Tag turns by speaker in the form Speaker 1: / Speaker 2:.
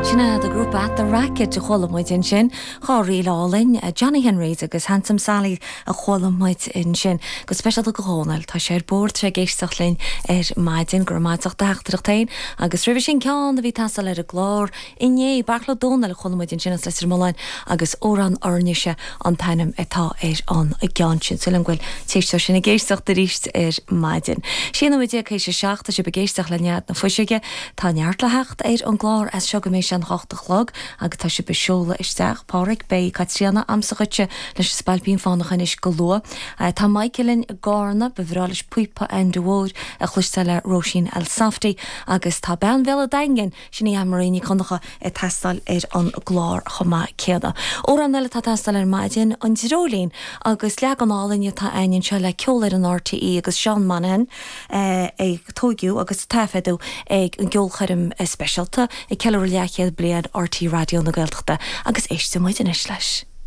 Speaker 1: Sinna the group at the racket to cholamid in sin, Chorí Lálin, Johnny Henry agus Handsome Sally a cholamid in sin, go special go gónal tá sé bord tre géisteach linn maidin gur maidach daachtarachtain, agus rih sin ceán a bhí tasal a glár inné bachla dónal cholamid in sin as leis malain agus óran orneise an tainam etá an a gceansin sulim ghfuil tíiste sin a géisteach de ríist maidin. Sin muide cé sé seachta sé begéisteach lenead na fuisiige tá neartlahecht an glár as seo go mééis an hochtalog agus tá sé besóla isteach Páric Bé Catriana amsachute leis spalbín fánachan is golua. Tá Michaelin Garna bevrális puipa an dúór a chluistele Róisín El Safti agus tá ben vele daingen sinna amaríní chunacha testal an glár chomá céada. Ó an eile tá testal maidin an Tirolín agus leag an álainne tá ainin se le ceolir an RTE agus Sean Manahan ag tógiú agus tafedú ag an geolcharim specialta i ceir leachiad bliad RT Radio na Gaeltachta agus éiste muid in is leis.